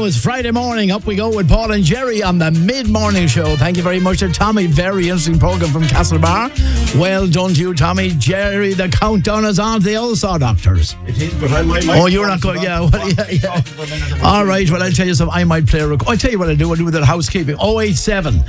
it's Friday morning. Up we go with Paul and Jerry on the mid-morning show. Thank you very much to Tommy. Very interesting program from Castlebar. Well done to you, Tommy. Jerry, the countdown is on to the old Saw Doctors. It is, but I might. Oh, you're not going. Yeah, well, yeah. All right. Well, I'll tell you something. I might play a record. I'll tell you what I'll do. I'll do with that housekeeping. 087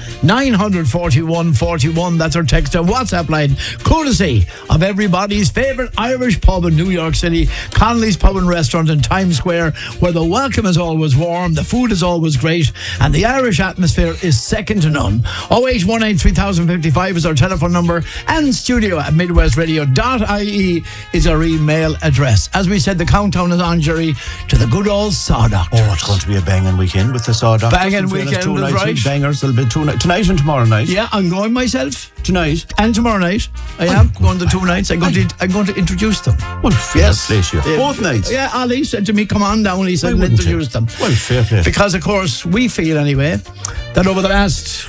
941 41. That's our text and WhatsApp line. Courtesy of everybody's favourite Irish pub in New York City, Connolly's Pub and Restaurant in Times Square, where the welcome is always warm, the food is always great, and the Irish atmosphere is second to none. 0819 3055 is our telephone number, and studio at midwestradio.ie is our email address. As we said, the countdown is on, Jerry, to the good old Saw Doctors. Oh, it's going to be a banging weekend with the Saw Doctors. Banging weekend, two that's nights, right. Bangers, there'll be tonight and tomorrow night. Yeah, I'm going myself. Tonight And tomorrow night. I am going the 2 nights. I'm going to introduce them. Well, fair play to you. Both nights. Yeah, Ali said to me, come on down. He said, wouldn't introduce them. Well, fair play. Because, of course, we feel anyway that over the last,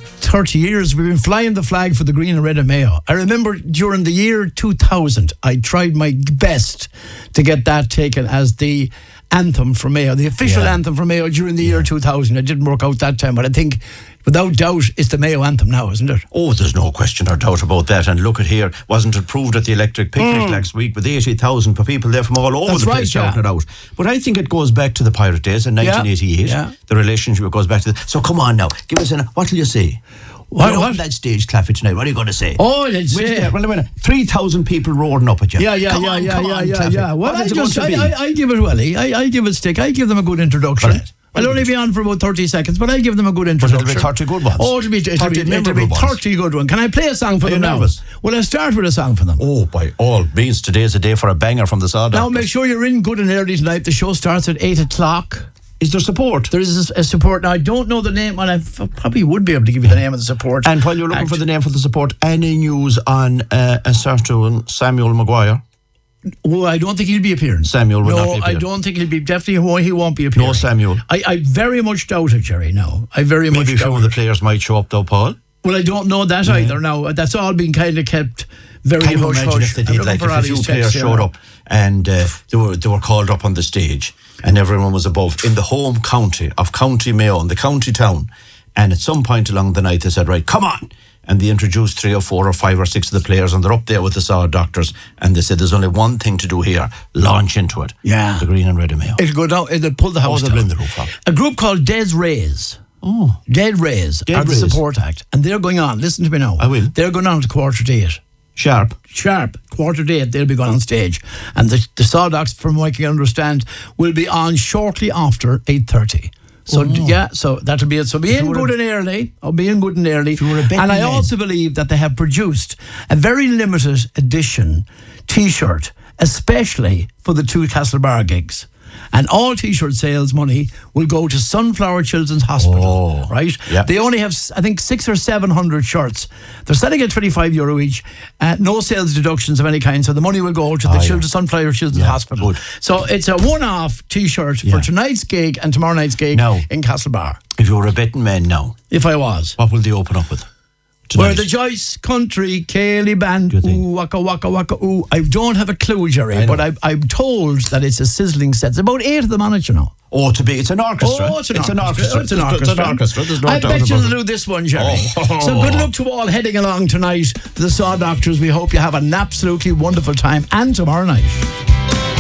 30 years, we've been flying the flag for the green and red of Mayo. I remember during the year 2000, I tried my best to get that taken as the anthem for Mayo, the official anthem for Mayo during the year 2000. It didn't work out that time, but I think, without doubt, it's the Mayo anthem now, isn't it? Oh, there's no question or doubt about that. And look at here, wasn't it proved at the Electric Picnic last week with 80,000 people there from all over That's the place right, shouting it out. But I think it goes back to the pirate days in 1988. Yeah. The relationship goes back to so come on now, give us what will you say? What? You're on that stage, Claffey, tonight. What are you going to say? Oh, let's Wait say. there, wait a minute. 3,000 people roaring up at you. Yeah, Come on, Claffey. Well, What is it going to be? I give it Welly. I give it stick. I give them a good introduction. Right. I'll only be on for about 30 seconds, but I'll give them a good introduction. But it'll be 30 good ones. Oh, it'll be 30 memorable ones. 30 good ones. Can I play a song for Are them you now? nervous? Well, I'll start with a song for them. Oh, by all means, today's a day for a banger from the Saw Doctors. Now, make sure you're in good and early tonight. The show starts at 8 o'clock. Is there support? There is a support. Now, I don't know the name, and I probably would be able to give you the name of the support. And while you're looking for the name for the support, any news on a certain Samuel Maguire? Oh, I don't think he'll be appearing. Samuel will not be No, appearing. I don't think he'll be. Definitely, he won't be appearing. No Samuel. I very much doubt it, Jerry. No, I very much Maybe a few doubt of the it. players might show up though, Paul. Well, I don't know that either now. That's all been kind of kept very Can you hush imagine hush. if they did, like if a few players showed up and they were called up on the stage and everyone was above in the home county of County Mayo, in the county town, and at some point along the night they said, right, come on. And they introduced 3 or 4 or 5 or 6 of the players and they're up there with the Saw Doctors and they said there's only one thing to do here, launch into it. Yeah. The green and red of Mayo. It'll go down, it'll pull the house they'll down. blend the roof up. A group called Des Rays. Oh. Dead Rays are the Rays. support act. And they're going on, listen to me now. I will. They're going on to 8:15. Sharp. 8:15, they'll be going on stage. And the Saw Doctors, from what I can understand, will be on shortly after 8:30. So, so that'll be it. So be in good and early. I'll be in good and early. If you were a betting And I man. also believe that they have produced a very limited edition T-shirt, especially for the 2 Castlebar gigs. And all T-shirt sales money will go to Sunflower Children's Hospital, right? Yeah. They only have, I think, 600 or 700 shirts. They're selling at €25 each. No sales deductions of any kind, so the money will go to the Sunflower Children's Hospital. good. So it's a one-off T-shirt for tonight's gig and tomorrow night's gig Now. in Castlebar. If you were a betting man now, If I was. what will they open up with? Where Tonight? the Joyce Country Cayley Band, Do you think? ooh, waka, waka, waka, ooh. I don't have a clue, Jerry, I know. but I'm told that it's a sizzling set. There's about 8 of them on it, you know. Oh, it's an orchestra. Oh, it's an orchestra. It's an orchestra. There's no I doubt bet about you'll it. do this one, Jerry. Oh. So good luck to all heading along tonight to the Saw Doctors. We hope you have an absolutely wonderful time and tomorrow night.